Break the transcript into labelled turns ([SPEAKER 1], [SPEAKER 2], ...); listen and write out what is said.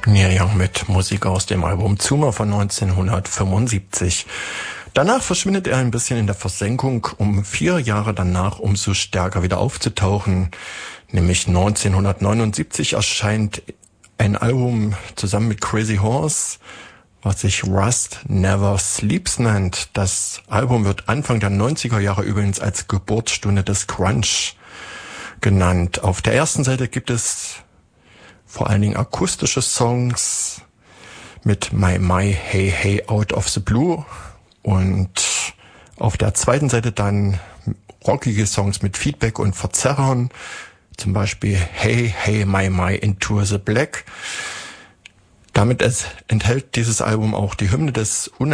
[SPEAKER 1] Neil Young mit Musik aus dem Album Zuma von 1975. Danach verschwindet er ein bisschen in der Versenkung, um 4 Jahre danach umso stärker wieder aufzutauchen. Nämlich 1979 erscheint ein Album zusammen mit Crazy Horse, was sich Rust Never Sleeps nennt. Das Album wird Anfang der 90er Jahre übrigens als Geburtsstunde des Grunge genannt. Auf der ersten Seite gibt es vor allen Dingen akustische Songs mit My My Hey Hey Out of the Blue und auf der zweiten Seite dann rockige Songs mit Feedback und Verzerrern, zum Beispiel Hey Hey My My Into the Black. Damit enthält dieses Album auch die Hymne des